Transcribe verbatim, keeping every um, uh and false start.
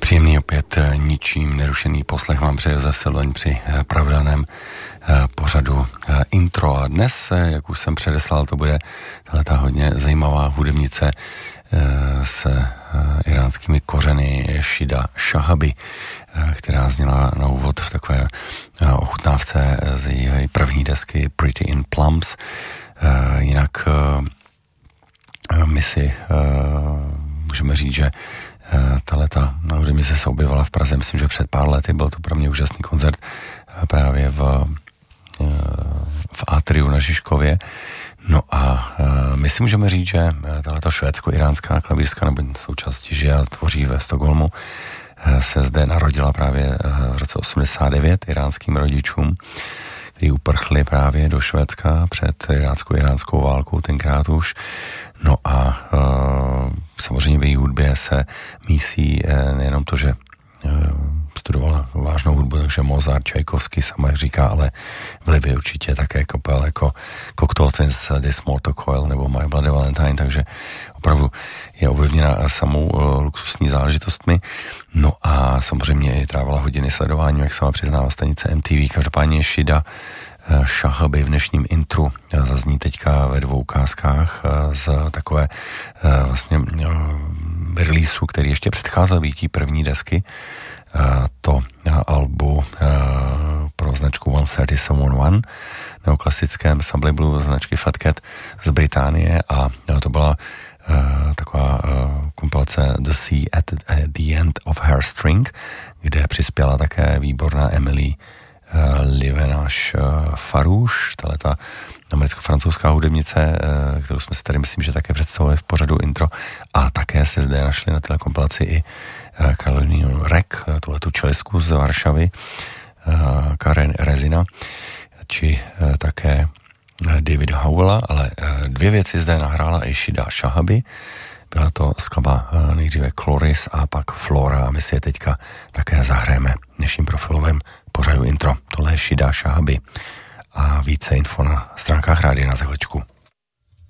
Příjemný opět ničím nerušený poslech vám přeje Josef Silvaň při pravidelném pořadu intro. A dnes, jak už jsem předeslal, to bude tahleta hodně zajímavá hudebnice s iránskými kořeny Shida Shahabi, která zněla na úvod v takové ochutnávce z její první desky Pretty in Plums. Jinak my si můžeme říct, že tahleta hudebnice se objevila v Praze, myslím, že před pár lety, byl to pro mě úžasný koncert právě v, v Atriu na Žižkově. No a my si můžeme říct, že tahleta švédsko-iránská klavírská nebo součástí žije a tvoří ve Stockholmu se zde narodila právě v roce osmdesát devět iránským rodičům, kteří uprchli právě do Švédska před irácko-iránskou válkou tenkrát už. No a e, samozřejmě v její hudbě se mísí e, nejenom to, že e, studovala vážnou hudbu, takže Mozart, Čajkovský, sama jak říká, ale vlivy určitě také kopel jako Cocteau Twins, This Mortal Coil nebo My Bloody Valentine, takže opravdu je ovlivněna samou e, luxusní záležitostmi. No a samozřejmě i trávila hodiny sledování, jak sama přiznává stanice M T V. Každopádně Shida Shahabi v dnešním intru zazní teďka ve dvou ukázkách z takové vlastně releaseu, který ještě předcházel výtí první desky. To albu pro značku one thirty seven one neoklasickém sublabelu značky Fat Cat z Británie a to byla taková kompilace The Sea at the End of Her String, kde přispěla také výborná Emily Livenáš Farouš, tahleta americko-francouzská hudebnice, kterou jsme si tady myslím, že také představili v pořadu intro, a také se zde našli na téhle kompilaci i Karolínu Rek, tuhletu čelistku z Varšavy, Karen Rezina, či také Davida Howella, ale dvě věci zde nahrála i Shida Shahabi. Byla to skladba nejdříve Chloris a pak Flora a my si je teďka také zahrajeme dnešním profilovém pořadu intro. Tohle je Shida Shahabi a více info na stránkách rádia na Zahličku.